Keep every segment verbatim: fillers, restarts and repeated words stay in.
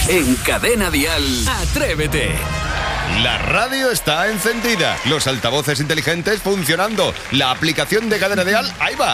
En Cadena Dial, Atrévete. La radio está encendida, los altavoces inteligentes funcionando, la aplicación de Cadena Dial, ahí va.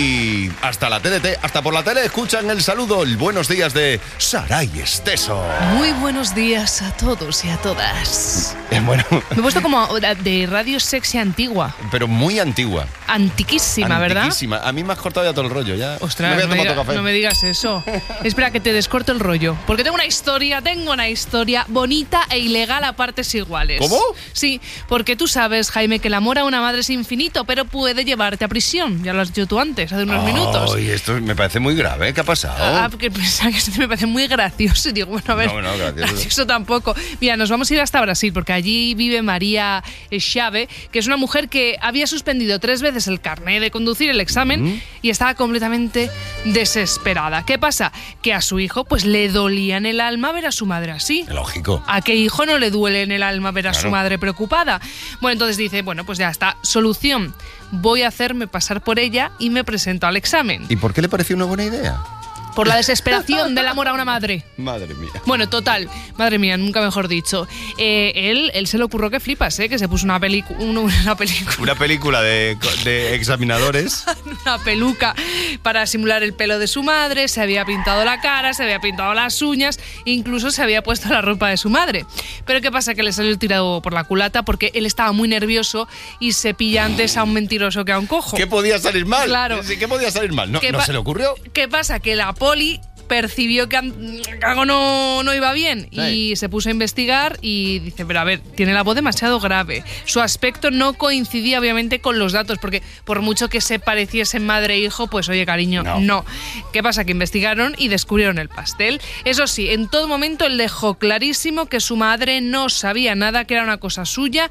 Y hasta la T D T, hasta por la tele, escuchan el saludo, el buenos días de Saray Esteso. Muy buenos días a todos y a todas. Eh, bueno. Me he puesto como de radio sexy antigua. Pero muy antigua. Antiquísima, ¿verdad? Antiquísima. A mí me has cortado ya todo el rollo, ya. Ostras, me voy a no, me tomar diga, café. no me digas eso. Espera, que te descorto el rollo. Porque tengo una historia, tengo una historia bonita e ilegal a partes iguales. ¿Cómo? Sí, porque tú sabes, Jaime, que el amor a una madre es infinito, pero puede llevarte a prisión. Ya lo has dicho tú antes, hace unos Ay, minutos. Ay, esto me parece muy grave. ¿Qué ha pasado? Ah, porque pensaba que esto me parece muy gracioso. Y digo, bueno, a ver, No, no, gracioso. gracioso tampoco. Mira, nos vamos a ir hasta Brasil, porque allí vive María Chave, que es una mujer que había suspendido tres veces el carnet de conducir, el examen, ¿Mm? y estaba completamente desesperada. ¿Qué pasa? Que a su hijo pues le dolía en el alma ver a su madre así. Lógico. ¿A qué hijo no le duele en el alma ver a Claro. su madre preocupada? Bueno, entonces dice, bueno, pues ya está, solución. Voy a hacerme pasar por ella y me presento al examen. ¿Y por qué le pareció una buena idea? Por la desesperación del amor a una madre. Madre mía. Bueno, total, madre mía, nunca mejor dicho. Eh, él, él se le ocurrió que flipas, ¿eh? Que se puso una, pelicu- una, una película. Una película de, de examinadores. Una peluca para simular el pelo de su madre, se había pintado la cara, se había pintado las uñas, incluso se había puesto la ropa de su madre. Pero ¿qué pasa? Que le salió el tirado por la culata porque él estaba muy nervioso y se pilla antes a un mentiroso que a un cojo. ¿Qué podía salir mal? Claro. ¿Qué podía salir mal? ¿No, ¿Qué ¿no pa- se le ocurrió? ¿Qué pasa? Que la poli percibió que algo no, no iba bien y Sí. se puso a investigar y dice, pero a ver, tiene la voz demasiado grave. Su aspecto no coincidía obviamente con los datos, porque por mucho que se pareciesen madre e hijo, pues oye, cariño, no. No. ¿Qué pasa? Que investigaron y descubrieron el pastel. Eso sí, en todo momento él dejó clarísimo que su madre no sabía nada, que era una cosa suya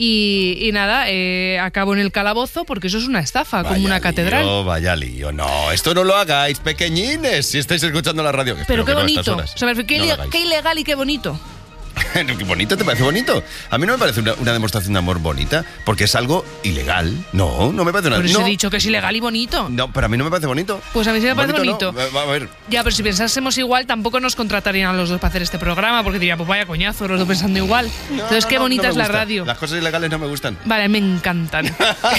y, y nada, eh, acabó en el calabozo porque eso es una estafa, como una catedral. Lío, vaya lío. No, esto no lo hagáis, pequeñines, si estáis escuchando la radio. Que Pero espero qué que no a bonito. estas horas. O sea, me refiero, qué, No lo ile- hagáis. qué ilegal y qué bonito. Qué bonito, ¿te parece bonito? A mí no me parece una, una demostración de amor bonita, porque es algo ilegal. No, no me parece una... Por eso no, he dicho que es ilegal y bonito. no, pero a mí no me parece bonito. Pues a mí sí me parece bonito. no. Va- A ver, Ya, pero si pensásemos igual, tampoco nos contratarían a los dos para hacer este programa, porque diría, pues vaya coñazo, los dos pensando igual. no, Entonces, no, qué no, bonita no me es la gusta. radio. Las cosas ilegales no me gustan. Vale, me encantan.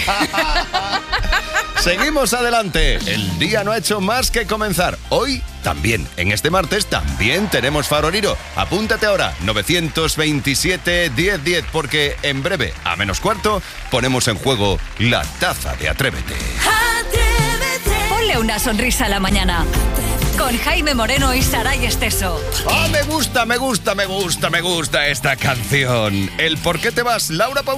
Seguimos adelante. El día no ha hecho más que comenzar. Hoy también, en este martes, también tenemos Faroriro. Apúntate ahora, nueve veintisiete, diez diez, porque en breve, a menos cuarto, ponemos en juego la taza de Atrévete. Ponle una sonrisa a la mañana. Con Jaime Moreno y Saray Esteso. ¡Ah, me gusta, me gusta, me gusta, me gusta esta canción! El ¿Por qué te vas? Laura Pausini.